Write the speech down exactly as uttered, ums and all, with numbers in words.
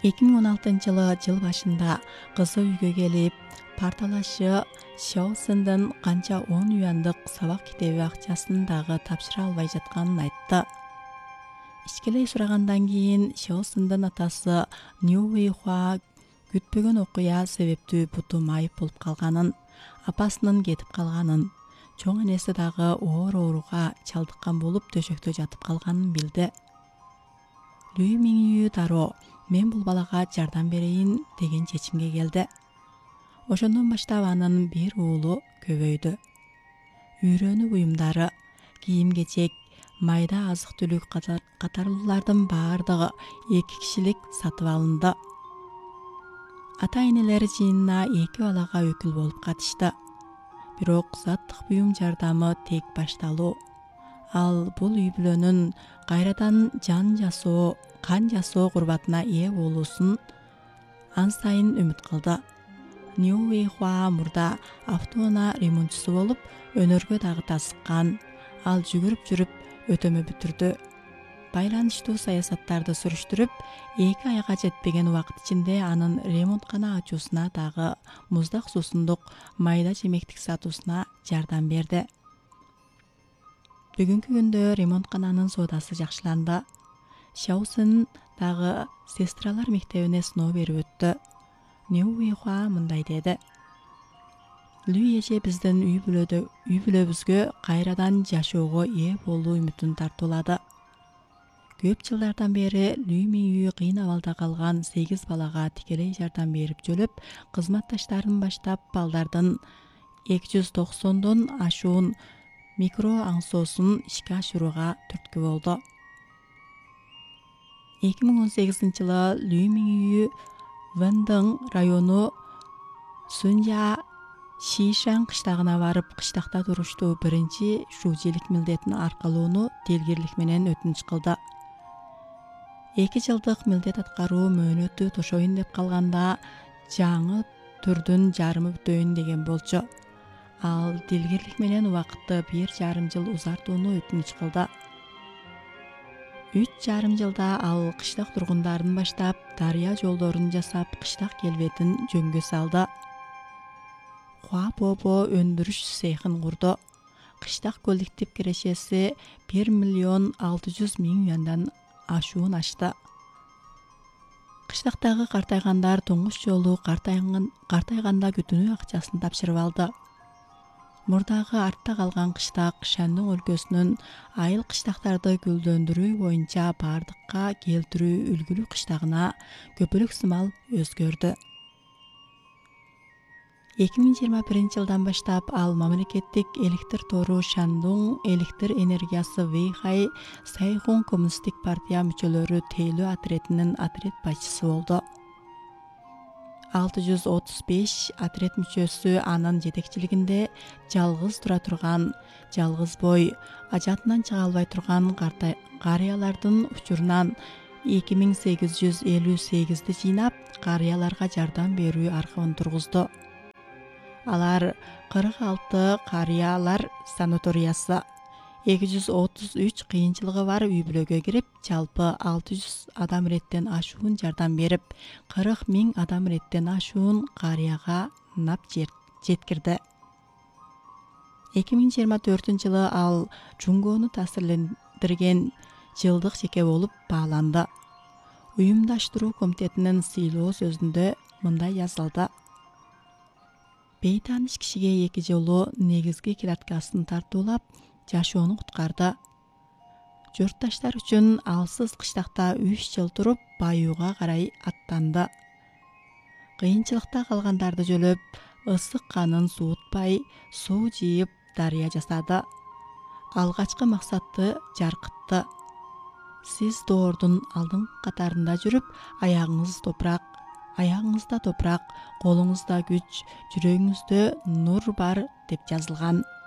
эки миң он алтынчы жылы жыл башында кызы үйгө келип, парталашы Шаосындын канча он юандык сабак китеби акчасын дагы тапшыра албай жатканын айтты. Ичкелей сурагандан кийин Шаосындын атасы Нью Вэйхуа күтпөгөн окуя себептүү буту майып болуп калганын, апасынын кетип калганын, чоң энеси дагы оор ооруга чалдыккан болуп төшөктө жатып калганын билди. Лүй Мингю Таро мен бул балага жардам берейин деген чечимге келди. Ошондон баштап анын бир уулу көбөйдү. Үйрөнүү буюмдары, кийим-кечек, майда азык-түлүк катарлуулардын баардыгы эки кишилик сатып алынды. Ата-энелер жыйынына эки балага өкүл болуп катышты. Бирок заттык буюм жардамы тек башталуу. Ал бул үй-бүлөнүн кайрадан жан жасоо, кан жасоо курбатына ээ болуусун ан сайын үмүт кылды. Нью Вэйхуа мурда автоунаа ремонтчусу болуп, өнөргө дагы тасыккан. Ал жүгүрүп жүрүп өтөмө бүтүрдү. Байланыштуу саясаттарды сүрүштүрүп, эки айга жетпеген убакыт ичинде анын ремонткана ачуусуна дагы муздак суусундук майда жемектик сатуусуна жардам берди. Бүгүнкү күндө ремонткананын соодасы жакшыланды. Шаосын дагы сестралар мектебине сыноо берип өттү. Нью Вэйхуа мындай деди. Лүй эже биздин үй-бүлөдө үй-бүлөбүзгө кайрадан жашоого ээ болуу үмүтүн тартуулады. Көп жылдардан бери Лүй Мингю кыйын абалда калган сегиз балага тикелей жардам берип жөлөп, кызматташтарын баштап балдардын эки жүз токсондон ашуун микро аңсоосун ишке ашырууга түрткү болду. эки миң он сегизинчи жылы Лүй Мингю Вэндың району Сунжа Шишан кыштагына барып, кыштакта туруштуу биринчи шуужилик милдетин аркалоону делгирлик менен өтүнүч кылды. Эки жылдык милдет аткаруу мөөнөтү тошоюн деп калганда жаңы түрдүн жарымы бүтөйүн деген болчу. Ал делгирлик менен убакытты бир жарым жыл узартууну өтүнүч кылды. Үч жарым жылда ал кыштак тургундарын баштап, дарыя жолдорун жасап, кыштак келбетин жөнгө салды. Хуапобо өндүрүш цехин курду. Кыштак коллектив кирешеси бир миллион алты жүз миң юандан ашуун ашты. Кыштактагы картайгандар туңуш жолу картайган картайганда күтүнүү акчасын тапшырып алды. Мурдагы артта калган кыштак Шандун өлкөсүнүн айыл кыштактарды гүлдөндүрүү боюнча бардыкка келтирүү үлгүлүү кыштагына көпөлүк сымал өзгөрдү. эки миң жыйырма биринчи жылдан баштап ал мамлекеттик электр тору Шандун электр энергиясы Вэйхай Сайхун коммунисттик партия мүчөлөрү тейлөө отретинин отрет башчысы болду. алты жүз отуз беш отрет мүчөсү анын жетекчилигинде жалгыз тура турган, жалгыз бой, ажатынан чыга албай турган карыялардын учурунан эки миң сегиз жүз элүү сегизди жыйнап, карыяларга жардам берүү аркыбын тургузду. Алар кырк алты карыялар санаториясы, эки жүз отуз үч кыйынчылыгы бар үй-бүлөгө кирип, жалпы алты жүз адам реттен ашуун жардам берип, кырк миң адам реттен ашуун карыяга нап жеткирди. эки миң жыйырма төртүнчү жылы ал Жунгону таасирлендирген жылдык жеке болуп бааланды. Уюмдаштыруу комитетинин сыйлоо сөзүндө мындай жазылды. Бейтааныш кишиге эки жолу негизги клеткасын тартуулап, жашоону куткарды. Журтташтар үчүн алсыз кыштакта үч жыл туруп, баюуга карай аттанды. Кыйынчылыкта калгандарды жөлөп, ысык канын суутпай, суу жыйып, дарыя жасады. Алгачкы максатты жаркытты. Сиз доордун алдыңкы катарында жүрүп, аягыңыз топурак, аягыңызда топурак, колуңузда күч, жүрөгүңүздө нур бар деп жазылган.